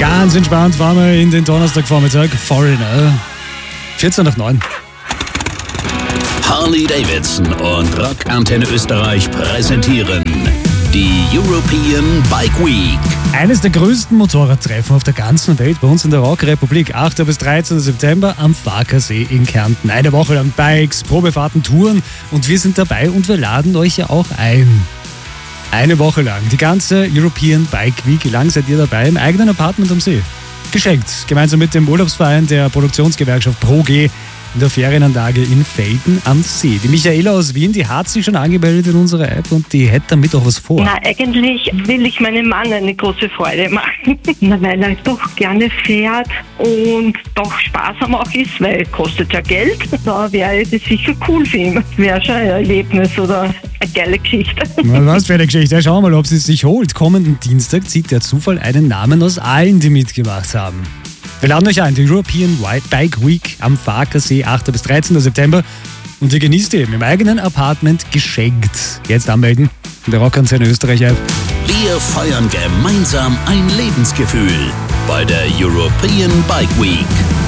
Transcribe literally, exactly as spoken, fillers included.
Ganz entspannt fahren wir in den Donnerstagvormittag. Foreigner. vierzehn nach neun. Harley Davidson und Rock Antenne Österreich präsentieren die European Bike Week. Eines der größten Motorradtreffen auf der ganzen Welt bei uns in der Rockrepublik. achter bis dreizehnten September am Farkasee in Kärnten. Eine Woche lang Bikes, Probefahrten, Touren und wir sind dabei und wir laden euch ja auch ein. Eine Woche lang, die ganze European Bike Week. Wie lang seid ihr dabei? Im eigenen Apartment am See. Geschenkt, gemeinsam mit dem Urlaubsverein der Produktionsgewerkschaft ProG in der Ferienanlage in Velten am See. Die Michaela aus Wien, die hat sich schon angemeldet in unserer App und die hätte damit auch was vor. Na, eigentlich will ich meinem Mann eine große Freude machen. Na, weil er doch gerne fährt und doch sparsam auch ist, weil es kostet ja Geld. Da wäre das sicher cool für ihn. Wäre schon ein Erlebnis oder eine geile Geschichte. Na, was für eine Geschichte. Schauen wir mal, ob sie es sich holt. Kommenden Dienstag zieht der Zufall einen Namen aus allen, die mitgemacht haben. Wir laden euch ein, die European Bike Week am Farkasee, achter bis dreizehnten September. Und ihr genießt eben im eigenen Apartment geschenkt. Jetzt anmelden in der Rockantenne Österreich App. Wir feiern gemeinsam ein Lebensgefühl bei der European Bike Week.